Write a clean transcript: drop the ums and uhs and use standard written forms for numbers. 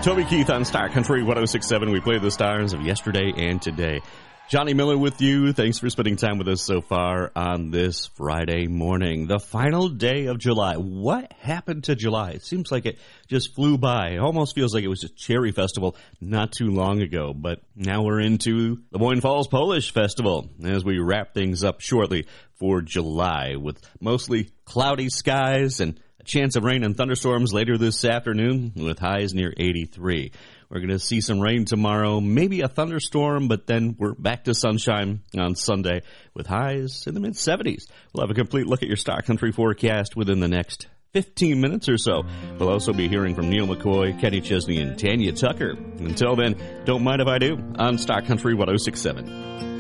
Toby Keith on Star Country 106.7. We play the stars of yesterday and today. Johnny Miller with you. Thanks for spending time with us so far on this Friday morning. The final day of July. What happened to July? It seems like it just flew by. It almost feels like it was a cherry festival not too long ago. But now we're into the Moines Falls Polish Festival as we wrap things up shortly for July with mostly cloudy skies and a chance of rain and thunderstorms later this afternoon with highs near 83. We're going to see some rain tomorrow, maybe a thunderstorm, but then we're back to sunshine on Sunday with highs in the mid-70s. We'll have a complete look at your Star Country forecast within the next 15 minutes or so. We'll also be hearing from Neil McCoy, Kenny Chesney, and Tanya Tucker. Until then, don't mind if I do on Star Country 106.7.